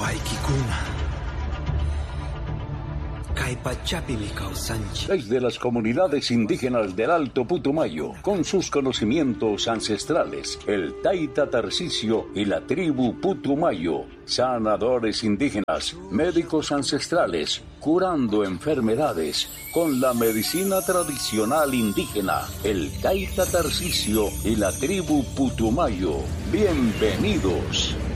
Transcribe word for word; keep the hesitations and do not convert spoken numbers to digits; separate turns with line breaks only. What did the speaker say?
Desde las comunidades indígenas del Alto Putumayo, con sus conocimientos ancestrales, el Taita Tarcisio y la tribu Putumayo, sanadores indígenas, médicos ancestrales, curando enfermedades con la medicina tradicional indígena, el Taita Tarcisio y la tribu Putumayo. Bienvenidos.